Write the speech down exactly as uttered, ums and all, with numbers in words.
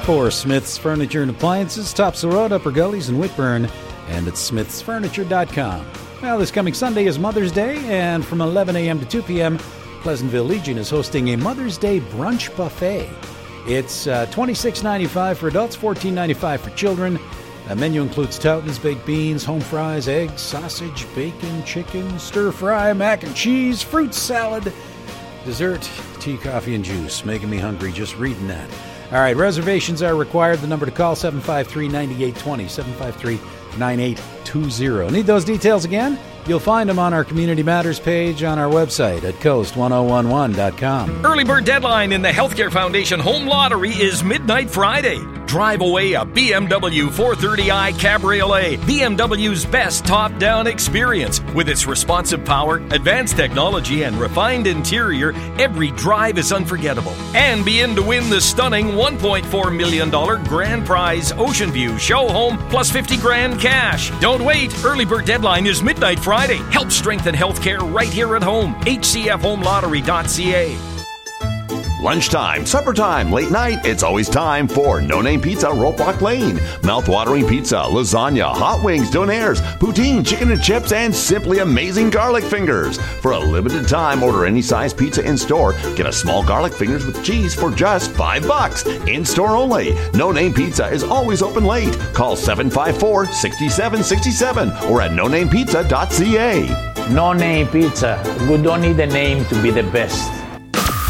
for Smith's Furniture and Appliances, Topsail Road, Upper Gullies, and Whitburn, and at smiths furniture dot com. Well, this coming Sunday is Mother's Day, and from eleven a.m. to two p.m., Pleasantville Legion is hosting a Mother's Day brunch buffet. It's uh, twenty-six ninety-five for adults, fourteen ninety-five for children. The menu includes Towton's, baked beans, home fries, eggs, sausage, bacon, chicken, stir-fry, mac and cheese, fruit salad, dessert, tea, coffee, and juice. Making me hungry just reading that. All right, reservations are required. The number to call, seven five three, nine eight two zero, seven five three, nine eight two zero. Need those details again? You'll find them on our Community Matters page on our website at coast ten eleven dot com. Early bird deadline in the Healthcare Foundation Home Lottery is midnight Friday. Drive away a B M W four thirty i Cabriolet, B M W's best top-down experience. With its responsive power, advanced technology, and refined interior, every drive is unforgettable. And be in to win the stunning one point four million dollars grand prize Ocean View show home plus fifty grand cash. Don't wait. Early bird deadline is midnight Friday. Help strengthen healthcare right here at home. H C F home lottery dot c a. Lunchtime, supper time, late night, it's always time for No Name Pizza, Rope Walk Lane. Mouth-watering pizza, lasagna, hot wings, donaires, poutine, chicken and chips, and simply amazing garlic fingers. For a limited time, order any size pizza in-store. Get a small garlic fingers with cheese for just five bucks. In-store only. No Name Pizza is always open late. Call seven five four, six seven six seven or at no name pizza dot c a. No Name Pizza. We don't need a name to be the best.